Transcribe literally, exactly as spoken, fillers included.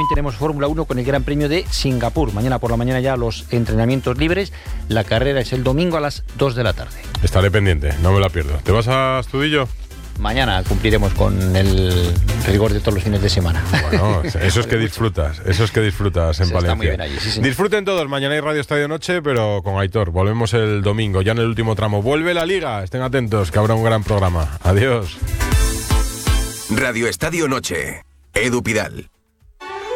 también tenemos Fórmula uno con el Gran Premio de Singapur. Mañana por la mañana ya los entrenamientos libres. La carrera es el domingo a las dos de la tarde. Estaré pendiente, no me la pierdo. ¿Te vas a Astudillo? Mañana cumpliremos con el rigor de todos los fines de semana. Bueno, eso es que disfrutas, eso es que disfrutas en Se Palencia. está muy bien allí, sí, señor. Disfruten todos, mañana hay Radio Estadio Noche, pero con Aitor. Volvemos el domingo, ya en el último tramo. Vuelve la Liga, estén atentos, que habrá un gran programa. Adiós. Radio Estadio Noche, Edu Pidal.